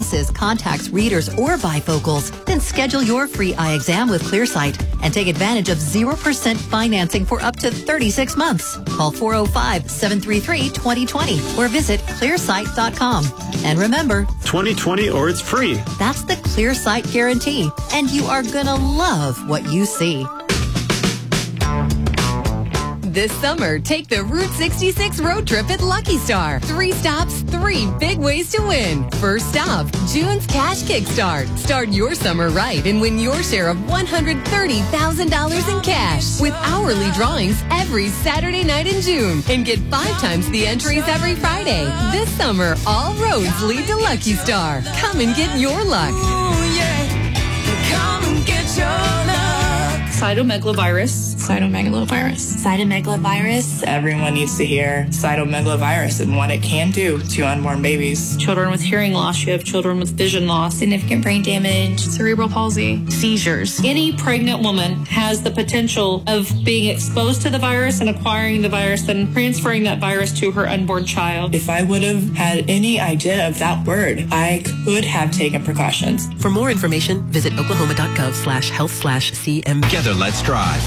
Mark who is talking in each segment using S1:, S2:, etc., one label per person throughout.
S1: glasses, contacts, readers, or bifocals, then schedule your free eye exam with ClearSight and take advantage of 0% financing for up to 36 months. Call 405-733-2020 or visit clearsight.com. And remember,
S2: 2020 or it's free.
S1: That's the ClearSight guarantee, and you are gonna love what you see.
S3: This summer, take the Route 66 road trip at Lucky Star. 3 stops, 3 big ways to win. First stop, June's Cash Kickstart. Start your summer right and win your share of $130,000 in cash with hourly drawings every Saturday night in June. And get 5 times the entries every Friday. This summer, all roads lead to Lucky Star. Come and get your luck.
S4: Ooh, yeah. Come and get your luck.
S5: Cytomegalovirus.
S6: Everyone needs to hear cytomegalovirus and what it can do to unborn babies.
S5: Children with hearing loss. You have children with vision loss.
S7: Significant brain damage.
S5: Cerebral palsy. Seizures. Any pregnant woman has the potential of being exposed to the virus and acquiring the virus and transferring that virus to her unborn child.
S6: If I would have had any idea of that word, I could have taken precautions.
S8: For more information, visit oklahoma.gov/health/CM.
S9: Together, let's drive.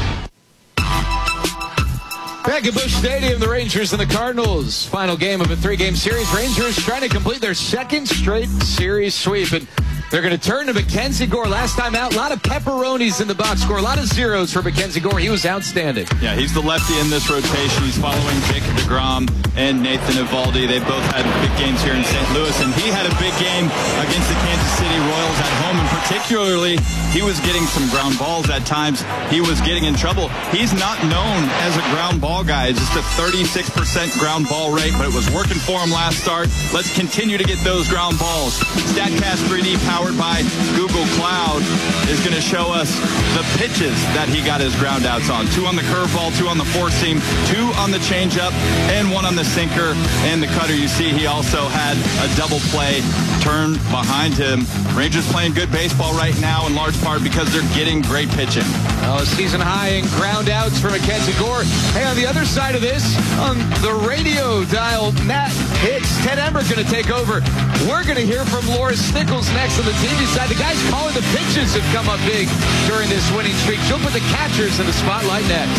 S10: Back at Busch Stadium, the Rangers and the Cardinals. Final game of a 3-game series. Rangers trying to complete their second straight series sweep. And they're going to turn to Mackenzie Gore. Last time out, a lot of pepperonis in the box score. A lot of zeros for Mackenzie Gore. He was outstanding.
S11: Yeah, he's the lefty in this rotation. He's following Jacob deGrom and Nathan Eovaldi. They both had big games here in St. Louis, and he had a big game against the Kansas City Royals at home, and particularly he was getting some ground balls at times. He was getting in trouble. He's not known as a ground ball guy. It's just a 36% ground ball rate, but it was working for him last start. Let's continue to get those ground balls. StatCast 3D powered by Google Cloud is going to show us the pitches that he got his ground outs on. 2 on the curveball, 2 on the four seam, 2 on the changeup, and 1 on the sinker and the cutter. You see he also had a double play turn behind him. Rangers playing good baseball right now in large part because they're getting great pitching.
S10: Well, a season high in ground outs for Mackenzie Gore. Hey, on the other side of this, on the radio dial, Nat Hicks, Ted Emmer going to take over. We're going to hear from Laura Stickles next on the TV side. The guys calling the pitches have come up big during this winning streak. She'll put the catchers in the spotlight next.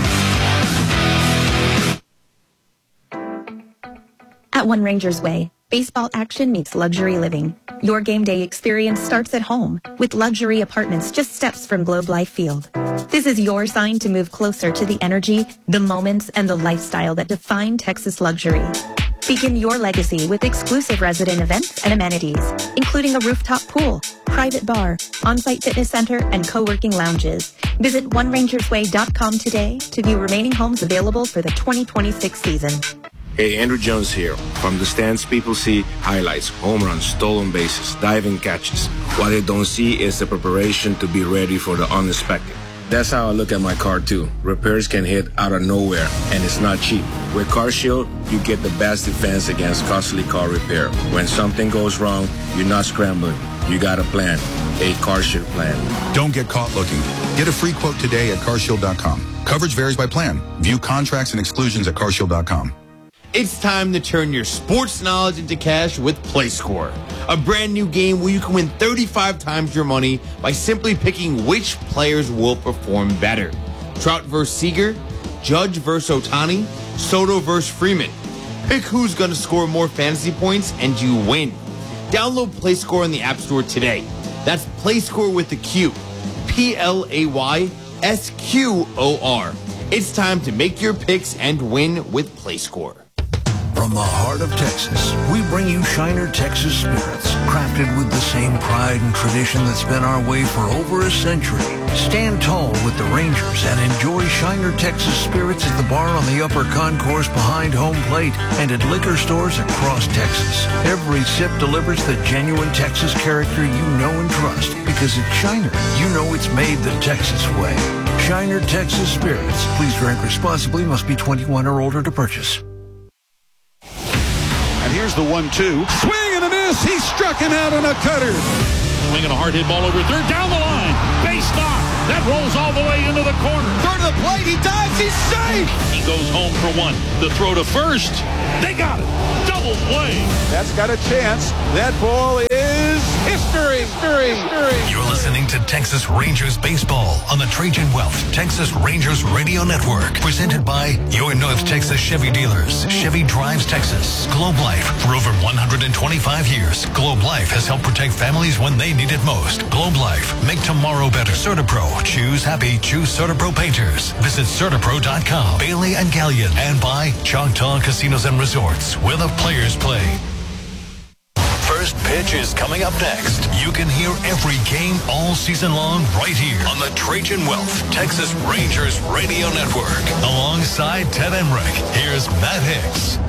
S12: At One Rangers Way, baseball action meets luxury living. Your game day experience starts at home with luxury apartments just steps from Globe Life Field. This is your sign to move closer to the energy, the moments, and the lifestyle that define Texas luxury. Begin your legacy with exclusive resident events and amenities, including a rooftop pool, private bar, on-site fitness center, and co-working lounges. Visit OneRangersWay.com today to view remaining homes available for the 2026 season.
S13: Hey, Andrew Jones here. From the stands, people see highlights, home runs, stolen bases, diving catches. What they don't see is the preparation to be ready for the unexpected. That's how I look at my car, too. Repairs can hit out of nowhere, and it's not cheap. With CarShield, you get the best defense against costly car repair. When something goes wrong, you're not scrambling. You got a plan, a CarShield plan.
S14: Don't get caught looking. Get a free quote today at carshield.com. Coverage varies by plan. View contracts and exclusions at carshield.com.
S15: It's time to turn your sports knowledge into cash with PlayScore, a brand new game where you can win 35 times your money by simply picking which players will perform better. Trout versus Seager, Judge versus Ohtani, Soto versus Freeman. Pick who's going to score more fantasy points and you win. Download PlayScore in the App Store today. That's PlayScore with the Q. PLAYSQOR. It's time to make your picks and win with PlayScore.
S16: From the heart of Texas, we bring you Shiner Texas Spirits, crafted with the same pride and tradition that's been our way for over a century. Stand tall with the Rangers and enjoy Shiner Texas Spirits at the bar on the upper concourse behind home plate and at liquor stores across Texas. Every sip delivers the genuine Texas character you know and trust, because at Shiner, you know it's made the Texas way. Shiner Texas Spirits. Please drink responsibly. Must be 21 or older to purchase.
S17: And here's the 1-2. Swing and a miss. He struck him out on a cutter.
S18: Swinging a hard hit ball over third. Down the line. Base knock. That rolls all the way into the corner.
S17: Third to the plate. He dives. He's safe.
S18: He goes home for 1. The throw to first. They got it. Double play.
S17: That's got a chance. That ball is
S16: You're listening to Texas Rangers Baseball on the Trajan Wealth Texas Rangers Radio Network. Presented by your North Texas Chevy dealers. Chevy drives Texas. Globe Life. For over 125 years, Globe Life has helped protect families when they need it most. Globe Life. Make tomorrow better. CertaPro. Choose happy. Choose CertaPro painters. Visit CertaPro.com. Bailey and Gallion. And by Choctaw Casinos and Resorts, where the players play. First pitch is coming up next. You can hear every game all season long right here on the Trajan Wealth Texas Rangers Radio Network. Alongside Ted Emmerich, here's Matt Hicks.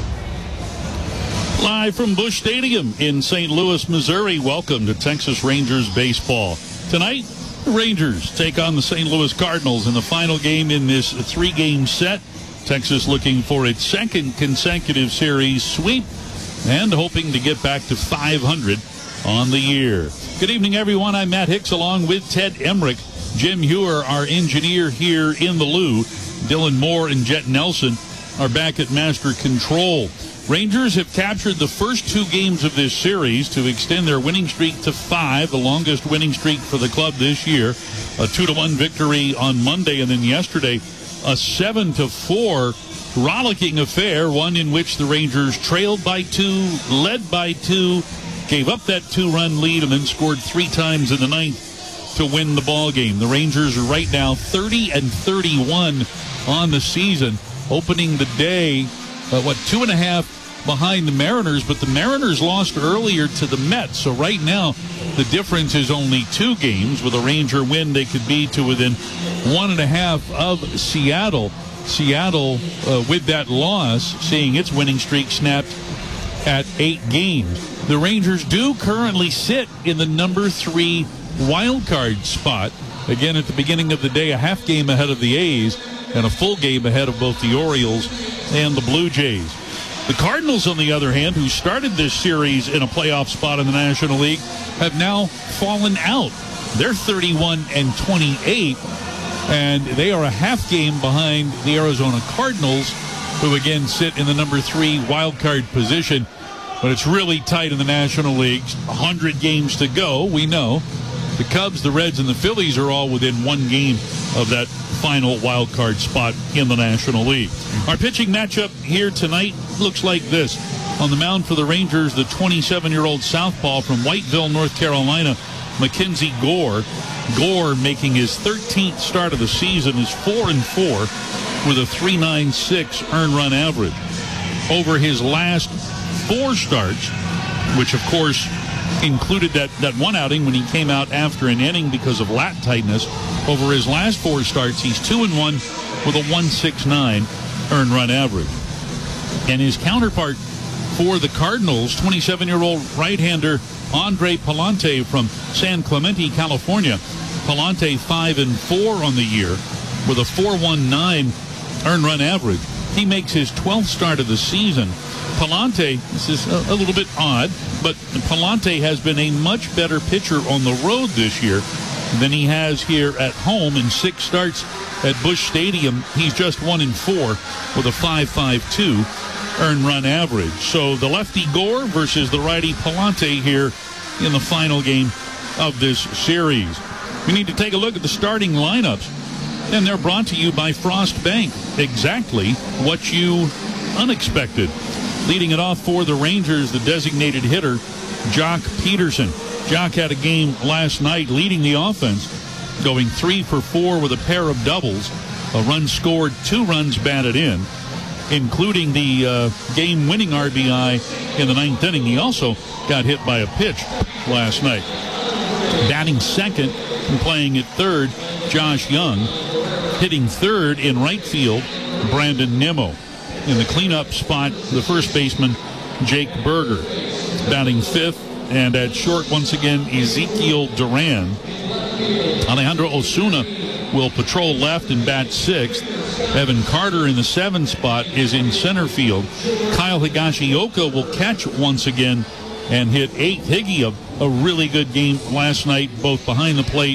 S18: Live from Busch Stadium in St. Louis, Missouri. Welcome to Texas Rangers Baseball. Tonight, the Rangers take on the St. Louis Cardinals in the final game in this 3-game set. Texas looking for its second consecutive series sweep and hoping to get back to 500 on the year. Good evening, everyone. I'm Matt Hicks along with Ted Emmerich. Jim Hewer, our engineer here in the Lou. Dylan Moore and Jet Nelson are back at Master Control. Rangers have captured the first 2 games of this series to extend their winning streak to 5, the longest winning streak for the club this year. A 2-1 victory on Monday, and then yesterday a 7-4 rollicking affair, one in which the Rangers trailed by 2, led by 2, gave up that 2-run lead, and then scored 3 times in the 9th to win the ball game. The Rangers are right now 30-31 on the season, opening the day 2.5 behind the Mariners, but the Mariners lost earlier to the Mets, so right now the difference is only 2 games. With a Ranger win, they could be to within 1.5 of Seattle. Seattle, with that loss, seeing its winning streak snapped at 8 games. The Rangers do currently sit in the number 3 wild card spot. Again, at the beginning of the day, a half game ahead of the A's and a full game ahead of both the Orioles and the Blue Jays. The Cardinals, on the other hand, who started this series in a playoff spot in the National League, have now fallen out. They're 31-28. And they are a half game behind the Arizona Cardinals, who again sit in the number 3 wild card position. But it's really tight in the National League. 100 games to go, we know. The Cubs, the Reds, and the Phillies are all within 1 game of that final wild card spot in the National League. Our pitching matchup here tonight looks like this. On the mound for the Rangers, the 27-year-old southpaw from Whiteville, North Carolina, Mackenzie Gore. Gore, making his 13th start of the season, is 4-4 with a .396 earned run average. Over his last 4 starts, which of course included that one outing when he came out after an inning because of lat tightness, over his last 4 starts, he's 2-1 with a .169 earned run average. And his counterpart for the Cardinals, 27-year-old right-hander Andre Palante from San Clemente, California. Palante 5-4 on the year with a .419 earned run average. He makes his 12th start of the season. Palante, this is a little bit odd, but Palante has been a much better pitcher on the road this year than he has here at home. In 6 starts at Busch Stadium, he's just 1-4 with a .552 earned run average. So the lefty Gore versus the righty Palante here in the final game of this series. We need to take a look at the starting lineups, and they're brought to you by Frost Bank. Exactly what you unexpected. Leading it off for the Rangers, the designated hitter, Jock Peterson. Jock had a game last night leading the offense, going 3-for-4 with a pair of doubles. A run scored, 2 runs batted in, including the game-winning RBI in the 9th inning. He also got hit by a pitch last night. Batting second and playing at third, Josh Young. Hitting third in right field, Brandon Nimmo. In the cleanup spot, the first baseman, Jake Berger. Batting fifth, and at short once again, Ezekiel Duran. Alejandro Osuna will patrol left and bat sixth. Evan Carter in the 7th spot is in center field. Kyle Higashioka will catch once again and hit 8th. Higgy, a really good game last night, both behind the plate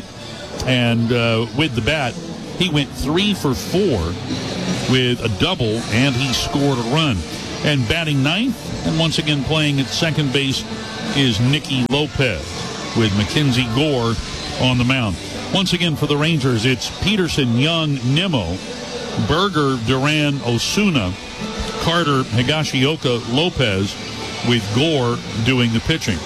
S18: and with the bat. He went 3-for-4 with a double, and he scored a run. And batting ninth, and once again playing at second base, is Nicky Lopez. with Mackenzie Gore on the mound. Once again for the Rangers, it's Peterson, Young, Nimmo, Berger, Duran, Osuna, Carter, Higashioka, Lopez, with Gore doing the pitching.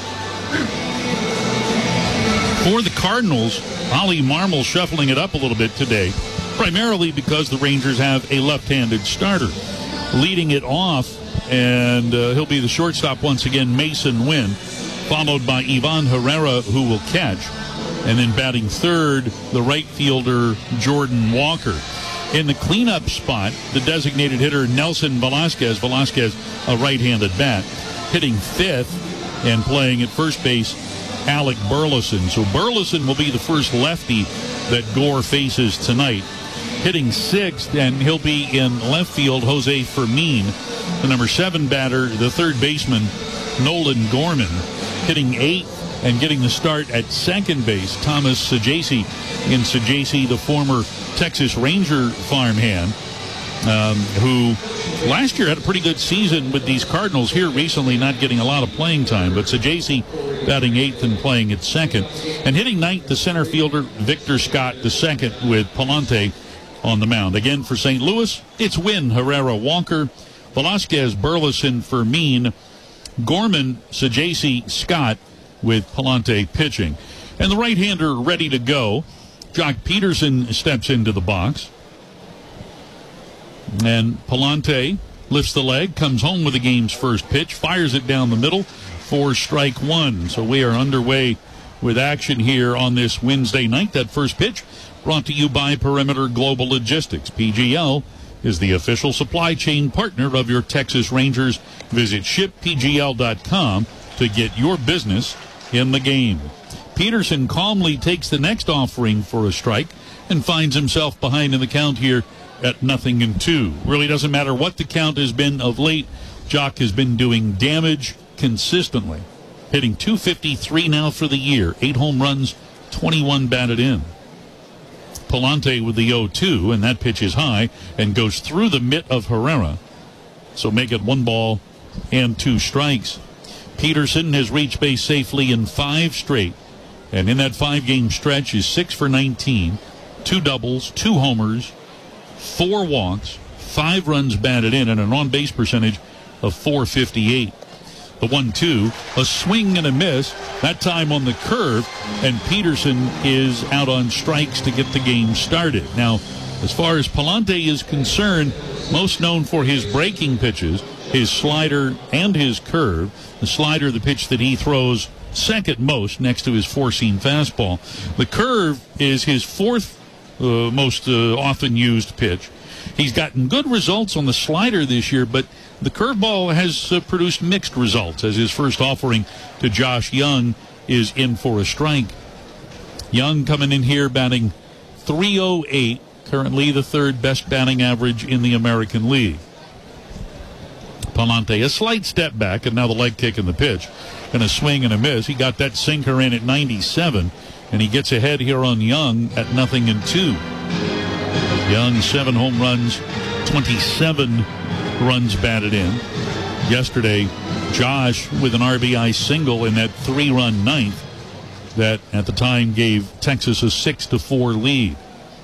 S18: For the Cardinals, Ollie Marmol shuffling it up a little bit today, primarily because the Rangers have a left-handed starter. Leading it off, and he'll be the shortstop once again, Mason Wynn, followed by Ivan Herrera, who will catch, and then batting third, the right fielder, Jordan Walker. In the cleanup spot, the designated hitter, Nelson Velasquez. Velasquez, a right-handed bat, hitting fifth and playing at first base, Alec Burleson. So Burleson will be the first lefty that Gore faces tonight. Hitting sixth, and he'll be in left field, Jose Fermin. The number 7 batter, the third baseman, Nolan Gorman. Hitting eighth and getting the start at second base, Thomas Saggese. In Saggese, the former Texas Ranger farmhand, who last year had a pretty good season with these Cardinals. Here recently not getting a lot of playing time, but Saggese batting eighth and playing at second. And hitting ninth, the center fielder, Victor Scott II, with Palante on the mound. Again for St. Louis, it's Wynn, Herrera, Walker, Velasquez, Burleson, Fermin, Gorman, Saggese, Scott, with Palante pitching. And the right-hander ready to go. Jock Peterson steps into the box. And Palante lifts the leg, comes home with the game's first pitch, fires it down the middle for strike one. So we are underway with action here on this Wednesday night. That first pitch brought to you by Perimeter Global Logistics. PGL is the official supply chain partner of your Texas Rangers. Visit shippgl.com to get your business in the game. Peterson calmly takes the next offering for a strike and finds himself behind in the count here at 0-2. Really doesn't matter what the count has been of late. Jock has been doing damage consistently. Hitting .253 now for the year. 8 home runs, 21 batted in. Palante with the 0-2, and that pitch is high and goes through the mitt of Herrera. So make it 1 ball and 2 strikes. Peterson has reached base safely in 5 straight, and in that 5-game stretch is 6 for 19, 2 doubles, 2 homers, 4 walks, 5 runs batted in, and an on-base percentage of .458. The 1-2, a swing and a miss, that time on the curve, and Peterson is out on strikes to get the game started. Now, as far as Palante is concerned, most known for his breaking pitches, his slider and his curve. The slider, the pitch that he throws second most next to his 4-seam fastball. The curve is his 4th most often used pitch. He's gotten good results on the slider this year, but the curveball has produced mixed results, as his first offering to Josh Young is in for a strike. Young coming in here batting .308, currently the 3rd best batting average in the American League. Palante, a slight step back, and now the leg kick in the pitch, and a swing and a miss. He got that sinker in at 97, and he gets ahead here on Young at 0-2. Young, 7 home runs, 27 runs batted in. Yesterday, Josh with an RBI single in that 3-run ninth that at the time gave Texas a 6-4 lead.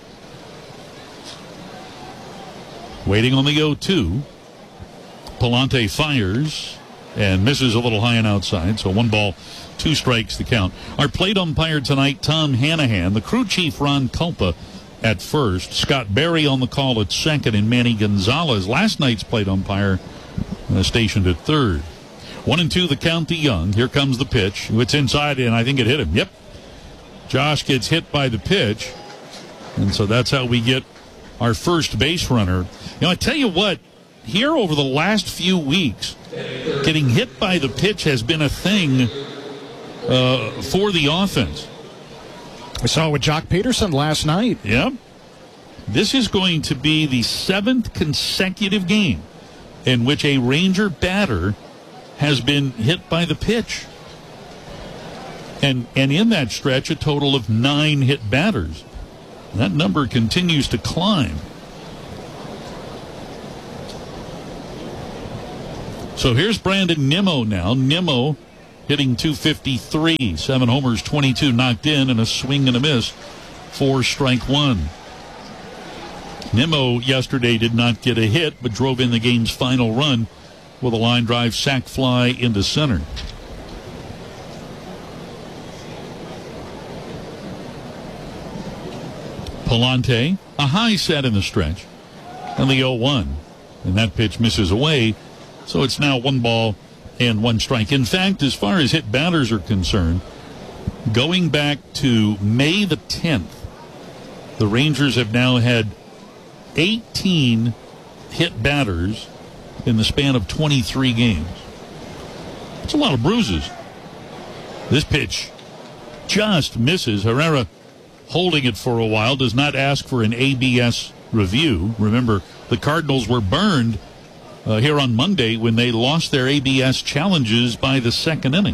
S18: Waiting on the 0-2. Palante fires and misses a little high and outside, so 1 ball, 2 strikes the count. Our plate umpire tonight, Tom Hanahan. The crew chief, Ron Culpa, at first. Scott Berry on the call at second, and Manny Gonzalez, last night's plate umpire, stationed at third. 1-2 the count to Young. Here comes the pitch. It's inside, and I think it hit him. Yep. Josh gets hit by the pitch, and so that's how we get our first base runner. You know, I tell you what, here over the last few weeks, getting hit by the pitch has been a thing for the offense.
S7: We saw it with Jock Peterson last night.
S18: Yep. This is going to be the 7th consecutive game in which a Ranger batter has been hit by the pitch. And in that stretch, a total of 9 hit batters. That number continues to climb. So here's Brandon Nimmo now. Nimmo hitting .253, 7 homers, 22 knocked in, and a swing and a miss for strike one. Nimmo yesterday did not get a hit, but drove in the game's final run with a line drive sac fly into center. Palante, a high set in the stretch, and the 0-1. And that pitch misses away, so it's now 1 ball and 1 strike. In fact, as far as hit batters are concerned, going back to May the 10th, the Rangers have now had 18 hit batters in the span of 23 games. It's a lot of bruises. This pitch just misses. Herrera, holding it for a while, does not ask for an ABS review. Remember, the Cardinals were burned here on Monday when they lost their ABS challenges by the second inning.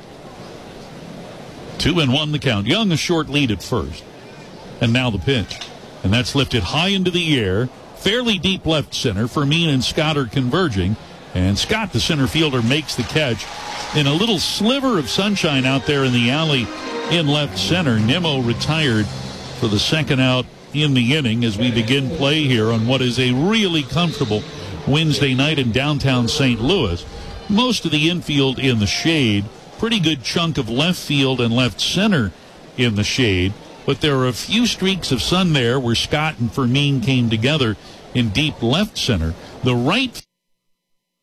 S18: 2-1 the count. Young a short lead at first. And now the pitch. And that's lifted high into the air. Fairly deep left center. Fermin and Scott are converging. And Scott, the center fielder, makes the catch. In a little sliver of sunshine out there in the alley in left center, Nimmo retired for the second out in the inning as we begin play here on what is a really comfortable Wednesday night in downtown St. Louis. Most of the infield in the shade. Pretty good chunk of left field and left center in the shade. But there are a few streaks of sun there where Scott and Fermin came together in deep left center. The right